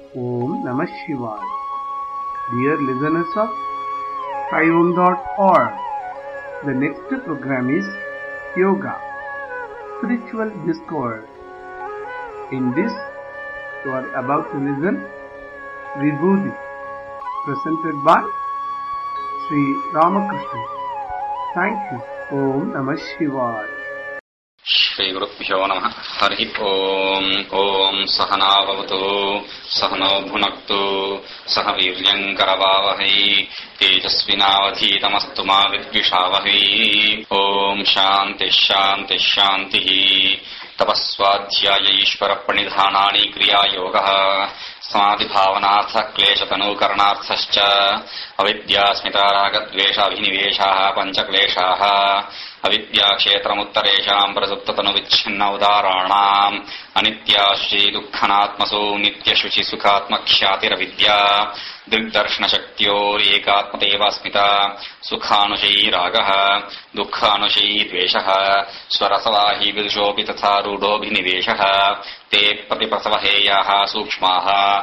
Om Namah Shivaya. Dear listeners of Shaivam.org, the next program is Yoga, Spiritual Discourse. In this, you are about to listen Vibhuti, presented by Sri Ramakrishna. Thank you. Om Namah Shivaya. Shri Gurubhyo Namah. Hari Om. Om Sahana Bhavatu Sahano Bhunaktu Saha Viryam Karavavahai Tejasvinavadhitamastu ma vidvishavahi. Om Shanti Shanti Shanti. Tapaswadhyaya Ishvara Pranidhanani Kriya Yoga Samadhi Bhavanartha Klesha Tanu Karnarthascha Avidya Smita Raga Dvesha Abhiniveshaha Pancha Kleshaha Avidya Kshetramuttaresham Prasuptatanu Vichhinna Udaranam Anitya Shri Dukkhanatmasu Nitya Shuchi Sukhatma Khyatiravidya Dirdarshana Shaktyor Ekatmateva Smita Sukhanushayi Ragaha Dukkhanushayi Dveshaha Swarasavahi Vidushopi Tatha Rudobhiniveshaha Te Pratiprasavaheyaha Sukshmaha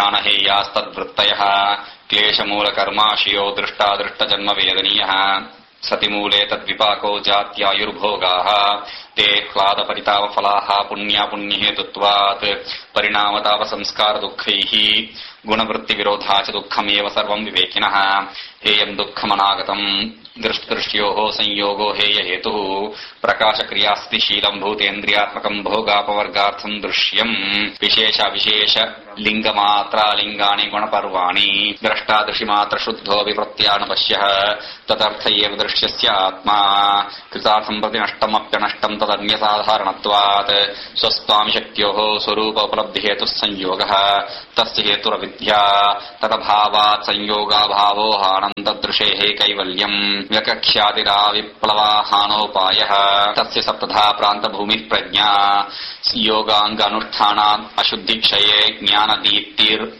Dhyanaheyastadvrittayaha Kleshamula Karma Shiyo Drishta Drishta Janma Vedaniyaha Satimule Tadvipako Jatyayurbhogaha Te Hlada Paritava Falaha Punya Punyihetutvat Parinamatava Samskara Dukkhihi Gunavritti Virodhacha Dukhameva Sarvam Vivekinaha Heyam Dukkhamanagatam Drishtyoho Sanyogo Heya Hetuhu Prakasha Kriyasti Shilam Bhutendriyatmakam Bhogapavargartham Drishyam Vishesha Lingamatra Lingani Gunaparvani Drashta Drishimatra Shuddho Vipratyanapashyaha Tatarthayev Drishyasya Atma Kritartham Pratinashtamapyanashtam Tadanyasādharanatvat Swastvami Shaktyoho Swarupa Upalabdhihetu Sanyogaha Tasya Heturavidya Tadabhavat Sanyoga Bhavo Hanandadrishehe Kaivalyam Vyakakhyatira Viplava Hanopayah Tasya Saptadha Pranta Bhumi Prajna Yoganga Anusthana Ashuddhikshaye Jnana Deeptir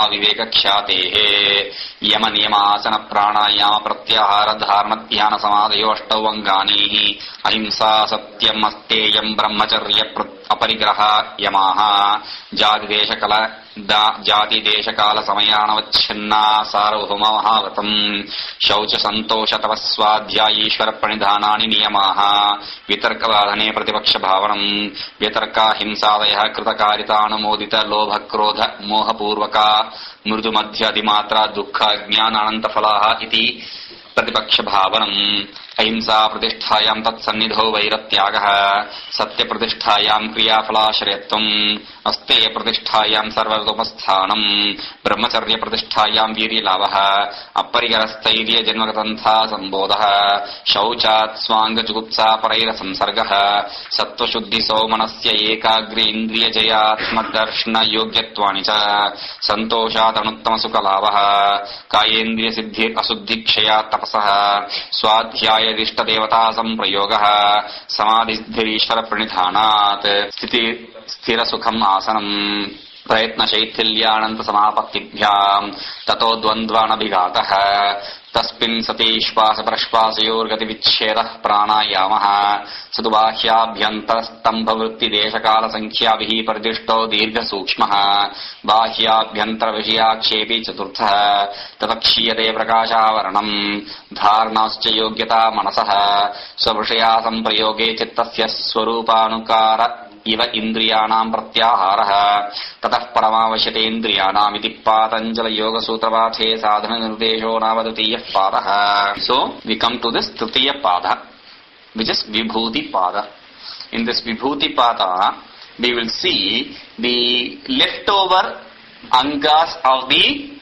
Avivekakshyatehe Yama Niyamasana Pranayama Pratyahara Dharma Dhyana Samadhayo Ashtavangani Ahimsa Satyam Asteyam Brahmacharya Aparigraha Yamaha Jadi Deshakala Jati Deshakala Samayana Vachinna Sarvabhauma Mahavatam Shaucha Santosha Tapaswadhya Ishvara Pranidhanani Niyamaha Vitarka Vadhane Pratipaksha Bhavanam Vitarka Himsadaya Kritakarita Anumodita Lobha Krodha Moha Purvaka Murdu Madhya Dimatra Dukkha Jnana Ananta Falaha Iti Pratipaksha Bhavanam Ahimsa Pratisthayam Tatsannidho Vairatyagaha Satya Pratisthayam Kriyaphalashrayatvam Asteya Pratisthayam Sarvadopasthanam Brahmacharya Pratisthayam Virilavaha Apparigarasthaidya Janmagatantha Sambodaha Shauchat Swanga Jugupsa Paraira Samsargaha Sattva Shuddhi Somanasya Ekagri Indriya Jayatmaddarshna Yogyatvanica Santoshat Anuttama Sukalavaha Kayendriya Siddhi Asuddhikshaya Tapasaha Swadhyaya Dishta Devata Samprayogaha Samadhisthirishvara Pranidhanat Sthiti Sthira Sukham Asanam Prayatna Shaithilyananta Samapatibhyam Tato Dvandvana Bhigataha Taspin Sati Ishvasa Prashvasayor Gati Vichhedah Pranayamaha Sadubhahyabhyantara Stambha Vritti Deshakala Sankhyavihi Pradishto Dirgha Sukshmaha Bhahyabhyantara Vishyakshepi Chaturthaha Tatakshiyate Prakashavaranam Dharnascha Yogyata Manasaha Svabhishaya Samprayoge Chittasya Swarupanukara Iva Indriyanam Pratyaharaha Tatah Paramavashyate Indriyanam Iti Patanjala Yoga Sutra Pathe Sadhana Nirdesho Navadutiya Padaha. So we come to this Tritiya Pada, which is Vibhuti Pada. In this Vibhuti Pada, we will see the leftover angas of the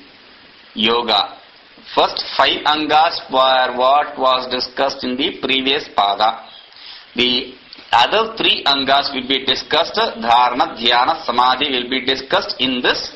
yoga. First 5 angas were what was discussed in the previous Pada. The other 3 angas will be discussed. Dharana, Dhyana, Samadhi will be discussed in this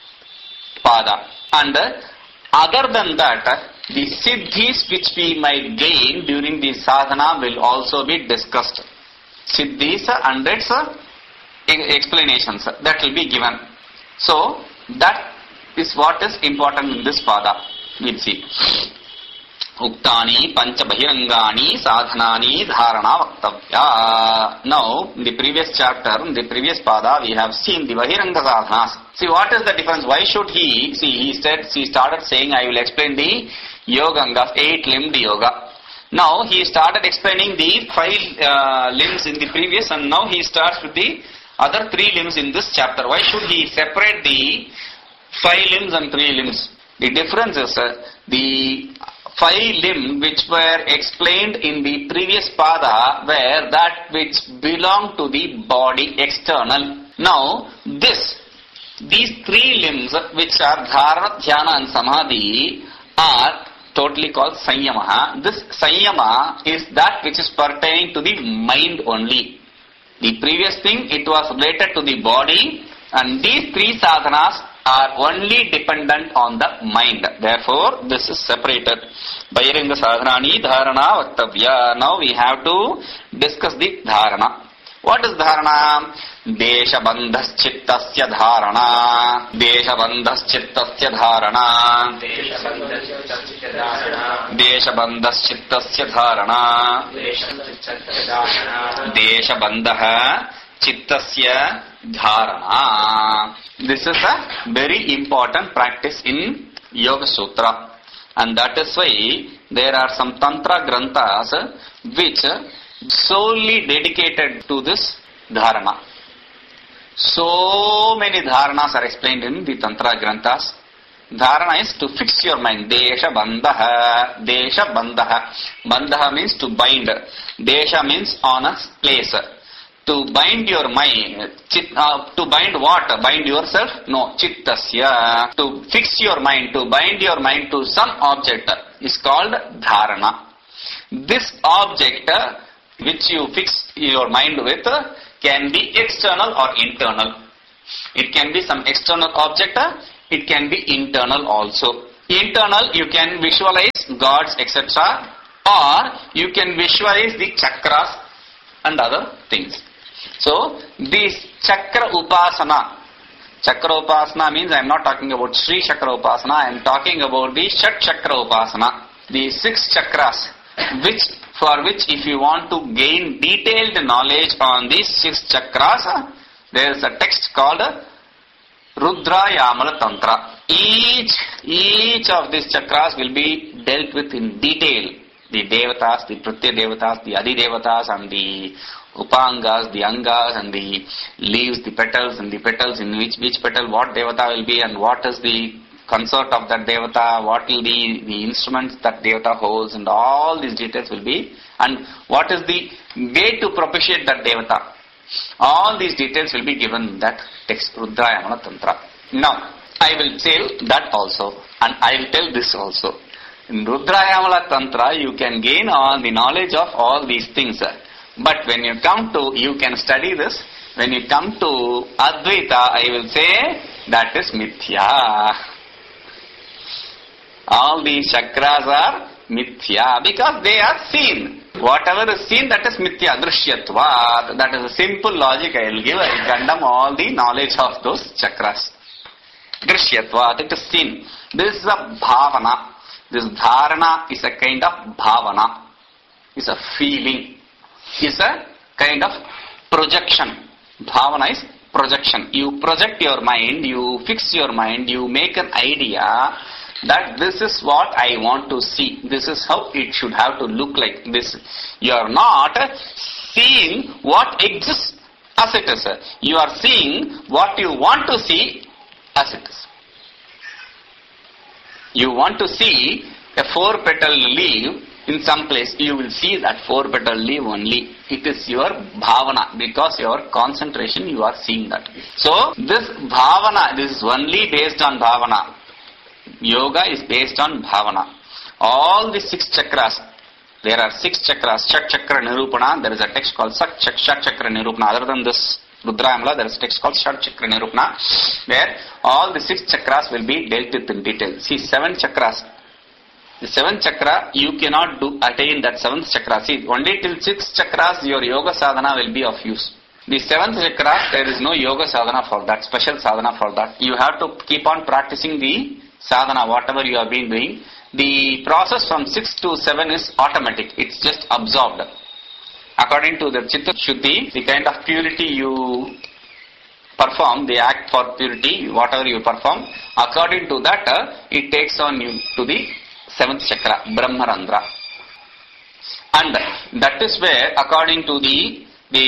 Pada. And other than that, the siddhis which we might gain during the sadhana will also be discussed. Siddhis and its explanations that will be given. So that is what is important in this Pada. We'll see. Uktani pancha bahirangani sadhanani dharana vaktavya. Now, in the previous chapter, in the previous pada, we have seen the bahiranga sadhanas. See, what is the difference? Why should he started saying, I will explain the yogangas, 8-limbed yoga. Now, he started explaining the 5 limbs in the previous, and now he starts with the other 3 limbs in this chapter. Why should he separate the 5 limbs and 3 limbs? The difference is the 5 limbs which were explained in the previous pada were that which belong to the body external. Now, these 3 limbs which are dharana, dhyana and samadhi are totally called sanyama. This sanyama is that which is pertaining to the mind only. The previous thing, it was related to the body, and these 3 sadhanas are only dependent on the mind. Therefore, this is separated. Bahiranga sadhanani dharana vaktavya. Now we have to discuss the dharana. What is dharana? Desha bandhas chittasya dharana. Desha bandhas chittasya dharana. Desha bandhas chittasya dharana. Desha bandha chittasya dharana. This is a very important practice in Yoga Sutra, and that is why there are some Tantra Granthas which solely dedicated to this dharana. So many dharanas are explained in the Tantra Granthas. Dharana is to fix your mind. Desha bandha. Desha bandha. Bandha means to bind. Desha means on a place. To bind your mind. To bind what? Bind yourself? No. Chittasya. To fix your mind. To bind your mind to some object is called dharana. This object which you fix your mind with can be external or internal. It can be some external object. It can be internal also. Internal, you can visualize gods, etc. Or you can visualize the chakras and other things. So, this chakra upasana. Chakra upasana means I am not talking about Sri Chakra upasana. I am talking about the Shat Chakra upasana. The 6 chakras, for which if you want to gain detailed knowledge on these 6 chakras, there is a text called Rudrayamala Tantra. Each of these chakras will be dealt with in detail. The devatas, the pratya devatas, the adi devatas, and the upangas, the angas, and the leaves, the petals, and the petals, in which petal what devata will be, and what is the consort of that devata, what will be the instruments that devata holds, and all these details will be, and what is the way to propitiate that devata. All these details will be given in that text, Rudrayamala Tantra. Now, I will tell that also, and I will tell this also. In Rudrayamala Tantra, you can gain all the knowledge of all these things. But when you come to, you can study this. When you come to Advaita, I will say that is Mithya. All these chakras are Mithya because they are seen. Whatever is seen, that is Mithya, Drishyatvat. That is a simple logic I will give. I will condemn all the knowledge of those chakras. Drishyatvat, it is seen. This is a bhavana. This dharana is a kind of bhavana. It's a feeling. It's a kind of projection. Bhavana is projection. You project your mind, you fix your mind, you make an idea that this is what I want to see. This is how it should have to look like. This, you are not seeing what exists as it is. You are seeing what you want to see as it is. You want to see a 4-petal leaf in some place, you will see that 4-petal leaf only. It is your bhavana, because your concentration, you are seeing that. So, this bhavana, this is only based on bhavana. Yoga is based on bhavana. All the 6 chakras, there are 6 chakras, Shat Chakra Nirupana, there is a text called Shat Chakra Nirupana. Other than this Rudrayamala, there is a text called Shat Chakra Nirupana, where all the 6 chakras will be dealt with in detail. See, 7 chakras. The 7th chakra, you cannot attain that 7th chakra. See, only till 6 chakras your yoga sadhana will be of use. The 7th chakra, there is no yoga sadhana for that, special sadhana for that. You have to keep on practicing the sadhana, whatever you have been doing, the process from 6 to 7 is automatic. It's just absorbed. According to the Chitta Shuddhi, the kind of purity you perform, the act for purity, whatever you perform, according to that, it takes on you to the 7th chakra, Brahmarandra. And that is where, according to the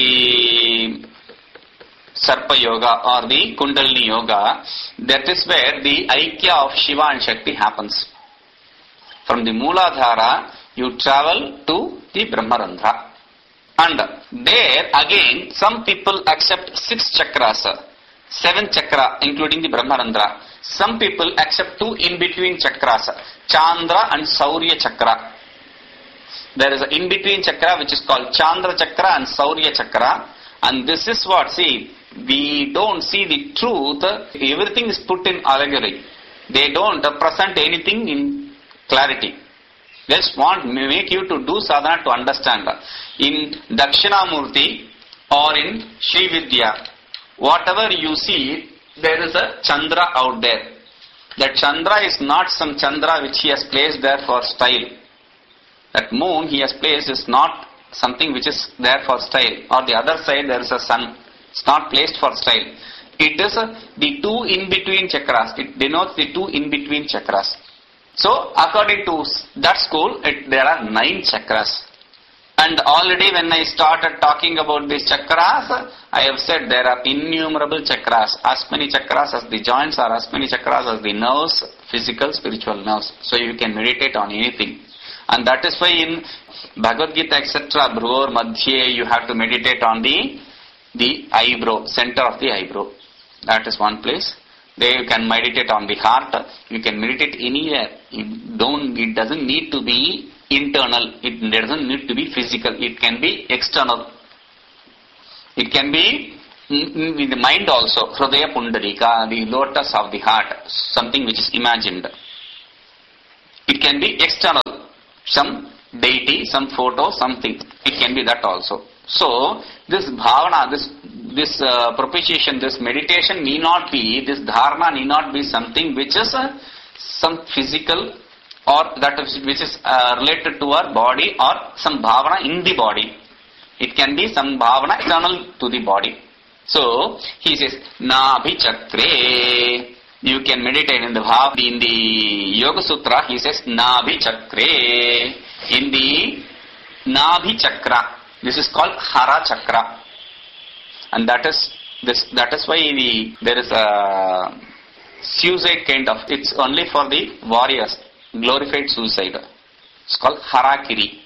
Sarpa Yoga or the Kundalini Yoga, that is where the Aikya of Shiva and Shakti happens. From the Mooladhara, you travel to the Brahmarandra. And there again, some people accept 6 chakras, 7 chakra including the Brahmarandra. Some people accept 2 in-between chakras, Chandra and Saurya chakra. There is an in-between chakra which is called Chandra chakra and Saurya chakra. And this is what, see, we don't see the truth. Everything is put in allegory. They don't present anything in clarity. They just want to make you to do sadhana to understand. In Dakshinamurti or in Sri Vidya, whatever you see, there is a Chandra out there. That Chandra is not some Chandra which he has placed there for style. That moon he has placed is not something which is there for style. Or the other side there is a sun. It's not placed for style. It is the 2 in-between chakras. It denotes the 2 in-between chakras. So, according to that school, there are 9 chakras. And already when I started talking about these chakras, I have said there are innumerable chakras. As many chakras as the joints or as many chakras as the nerves, physical, spiritual nerves. So you can meditate on anything. And that is why in Bhagavad Gita, etc., Bhrur, Madhye, you have to meditate on the eyebrow, center of the eyebrow. That is one place. There you can meditate on the heart. You can meditate anywhere. It doesn't need to be internal. It doesn't need to be physical. It can be external. It can be in the mind also. Hridaya Pundarika, the lotus of the heart, something which is imagined. It can be external. Some deity, some photo, something. It can be that also. So, this bhavana, this propitiation, this meditation need not be, this dharana need not be something which is some physical or that which is related to our body or some bhavana in the body. It can be some bhavana external to the body. So, he says, Nabhi Chakre. You can meditate in the Yoga Sutra, he says, Nabhi Chakre. In the Nabhi Chakra. This is called Hara Chakra. And that is why there is a suicide kind of, it's only for the warriors, glorified suicide. It's called Harakiri.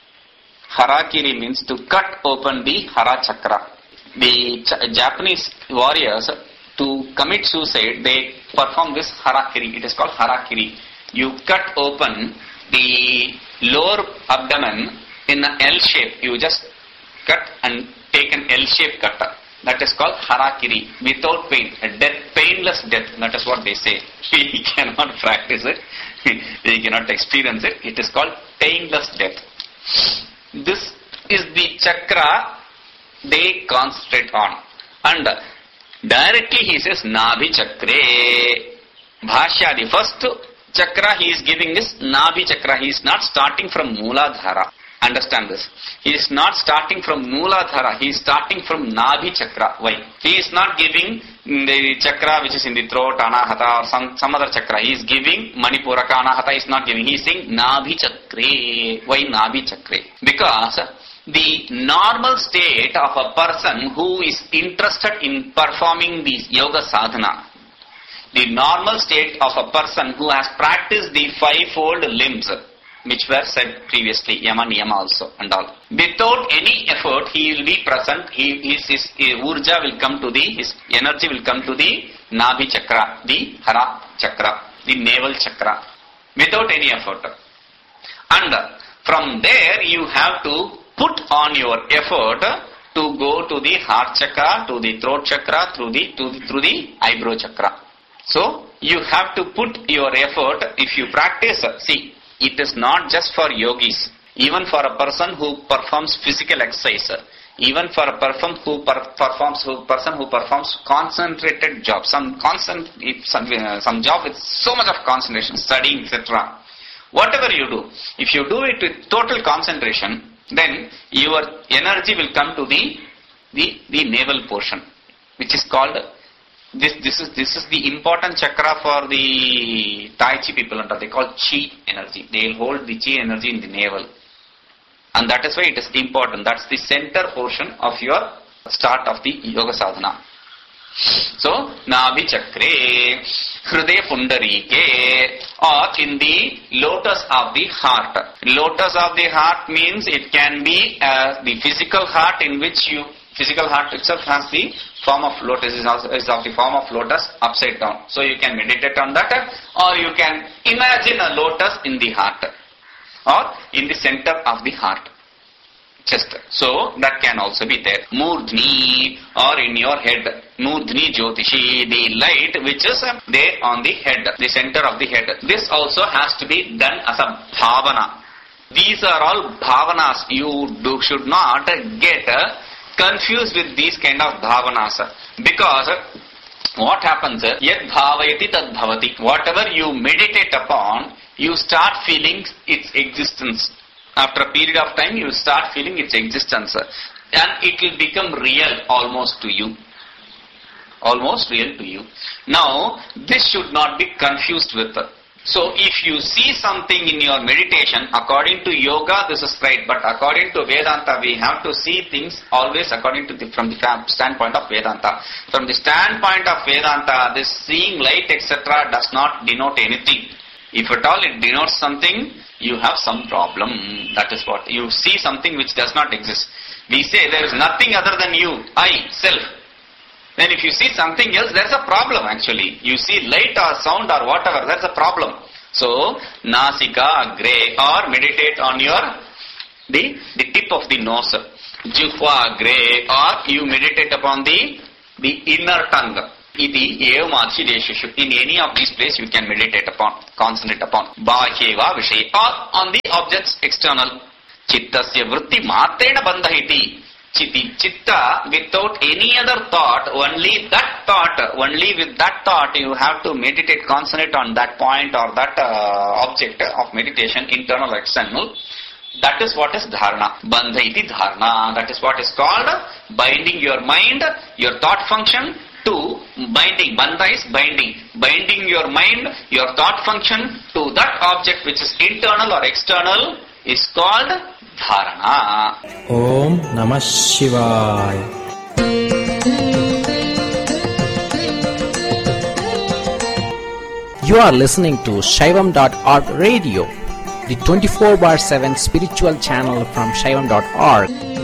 Harakiri means to cut open the Hara Chakra. The Japanese warriors, to commit suicide, they perform this Harakiri. It is called Harakiri. You cut open the lower abdomen in an L shape. You just cut and take an L-shaped cut. That is called Harakiri, without pain. A death, painless death. That is what they say. We cannot practice it. We cannot experience it. It is called painless death. This is the chakra they concentrate on. And directly he says, Nabhi Chakre. Bhashya, the first chakra he is giving is Nabhi Chakra. He is not starting from Mooladhara. Understand this. He is not starting from Mooladhara. He is starting from Nabhi Chakra. Why? He is not giving the chakra which is in the throat, Anahata, or some other chakra. He is giving Manipuraka, Anahata. He is not giving. He is saying Nabhi Chakre. Why Nabhi Chakre? Because the normal state of a person who is interested in performing the yoga sadhana, the normal state of a person who has practiced the 5-fold limbs, which were said previously, Yama, Niyama also and all. Without any effort, he will be present, his urja will come to his energy will come to the Nabhi Chakra, the Hara Chakra, the navel chakra, without any effort. And from there you have to put on your effort to go to the heart chakra, to the throat chakra, through the eyebrow chakra. So, you have to put your effort, if you practice, see, it is not just for yogis. Even for a person who performs physical exercise, Even for a person who performs concentrated job, some job with so much of concentration, studying, etc. Whatever you do, if you do it with total concentration, then your energy will come to the navel portion, which is called this is the important chakra for the Tai Chi people. They call Chi energy. They will hold the Chi energy in the navel. And that is why it is important. That's the center portion of your start of the yoga sadhana. So, Nabhi Chakre, Hriday Pundarike, or in the lotus of the heart. Lotus of the heart means it can be the physical heart in which physical heart itself has the form of lotus, is of the form of lotus upside down. So you can meditate on that, or you can imagine a lotus in the heart, or in the center of the heart, chest. So that can also be there. Murdhni, or in your head. Murdhni Jyotishi, the light which is there on the head, the center of the head. This also has to be done as a bhavana. These are all bhavanas. You should not get confused with these kind of bhavanas. Because what happens, yad bhavayati tad bhavati. Whatever you meditate upon, you start feeling its existence. After a period of time, you start feeling its existence. And it will become real almost to you. Almost real to you. Now, this should not be confused with. So, if you see something in your meditation, according to yoga, this is right. But according to Vedanta, we have to see things always according to from the standpoint of Vedanta. From the standpoint of Vedanta, this seeing light, etc. does not denote anything. If at all it denotes something, you have some problem. That is what. You see something which does not exist. We say there is nothing other than you, I, self. Then if you see something else, there is a problem actually. You see light or sound or whatever, that's a problem. So, Nasika Agre, or meditate on the tip of the nose. Jihva Agre, or you meditate upon the inner tongue. Iti evamadhi deshishu. In any of these places you can meditate upon, concentrate upon. Bahyeva Vishay, or on the objects external. Chittasya vritti matrena bandhahiti. Chitta, without any other thought, only with that thought you have to meditate, concentrate on that point or that object of meditation, internal or external. That is what is dharana. Bandha iti dharana. That is what is called binding your mind, your thought function to binding. Bandha is binding. Binding your mind, your thought function to that object which is internal or external is called dharana. Om Namah Shivaya. You are listening to Shaivam.org radio, the 24/7 spiritual channel from Shaivam.org.